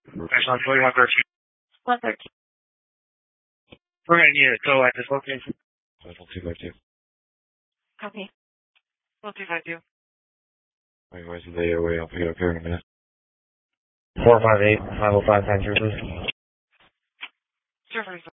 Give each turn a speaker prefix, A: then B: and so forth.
A: National 4113.
B: 113.
A: We're going to need a go at this location.
C: 252.
B: Copy.
A: 1252.
C: Alright, where's the airway? I'll pick it up here in a minute.
A: 458, 505 San Cruz.
B: Sure.